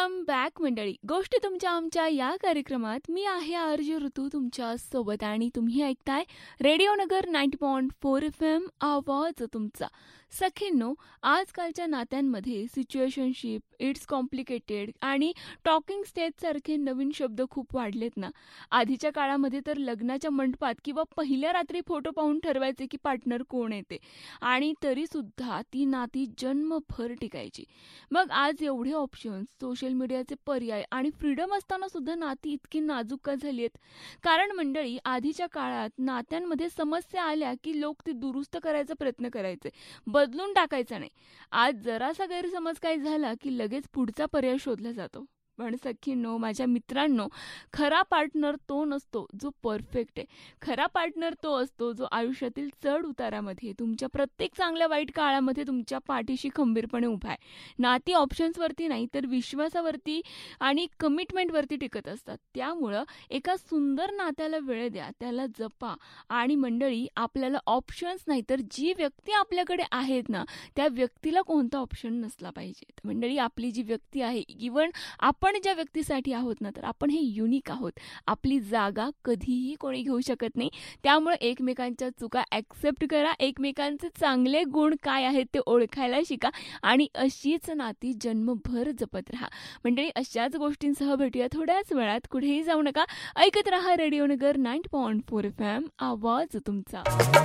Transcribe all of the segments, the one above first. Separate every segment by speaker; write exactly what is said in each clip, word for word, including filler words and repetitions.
Speaker 1: Welcome back मंडळी. गोष्टी तुमच्या आमच्या या कार्यक्रमात मी आहे आरजे ऋतू तुमच्या सोबत आणि तुम्ही ऐकताय रेडिओ नगर ninety point four F M, आवाज तुमचा. सखींनो, आजकालच्या नात्यांमध्ये सिच्युएशनशिप, इट्स कॉम्प्लिकेटेड आणि टॉकिंग स्टेजसारखे नवीन शब्द खूप वाढलेत ना. आधीच्या काळामध्ये तर लग्नाच्या मंडपात किंवा पहिल्या रात्री फोटो पाहून ठरवायचे की पार्टनर कोण येते आणि तरीसुद्धा ती नाती जन्मभर टिकायची. मग आज एवढे ऑप्शन्स, सोशल मीडियाचे पर्याय आणि फ्रीडम असताना सुद्धा नाती इतकी नाजूक का झाली आहेत? कारण मंडळी, आधीच्या काळात नात्यांमध्ये समस्या आल्या की लोक ती दुरुस्त करायचा प्रयत्न करायचे, बदलून टाकायचा नाही. आज जरासा गैरसमज काय झाला की लगेच पुढचा पर्याय शोधला जातो. पण सखींनो, माझ्या मित्रांनो, खरा पार्टनर तो नसतो जो परफेक्ट आहे. खरा पार्टनर तो असतो जो आयुष्यातील चढ उतारामध्ये, तुमच्या प्रत्येक चांगल्या वाईट काळामध्ये तुमच्या पाठीशी खंबीरपणे उभा आहे. नाती ऑप्शन्सवरती नाही तर विश्वासावरती आणि कमिटमेंटवरती टिकत असतात. त्यामुळं एका सुंदर नात्याला वेळ द्या, त्याला जपा. आणि मंडळी, आपल्याला ऑप्शन्स नाही तर जी व्यक्ती आपल्याकडे आहेत ना, त्या व्यक्तीला कोणता ऑप्शन नसला पाहिजे. मंडळी, आपली जी व्यक्ती आहे, इव्हन आपण आपण ज्या व्यक्तीसाठी आहोत ना, तर आपण हे युनिक आहोत. आपली जागा कधीही कोणी घेऊ शकत नाही. त्यामुळे एकमेकांच्या चुका ॲक्सेप्ट करा, एकमेकांचे चांगले गुण काय आहेत ते ओळखायला शिका आणि अशीच नाती जन्मभर जपत राहा. म्हणजे अशाच गोष्टींसह भेटूया थोड्याच वेळात. कुठेही जाऊ नका, ऐकत राहा रेडिओ नगर ninety point four F M, आवाज तुमचा.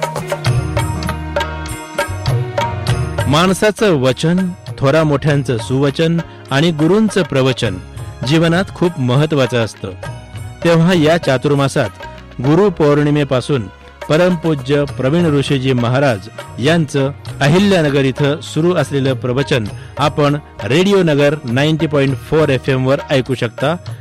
Speaker 2: माणसाचं वचन, थोरा मोठ्यांचं सुवचन आणि गुरूंचं प्रवचन जीवनात खूप महत्वाचं असतं. तेव्हा या चातुर्मासात गुरु पौर्णिमेपासून परमपूज्य प्रवीण ऋषीजी महाराज यांचं अहिल्यानगर इथं सुरू असलेलं प्रवचन आपण रेडिओ नगर ninety point four F M वर ऐकू शकता.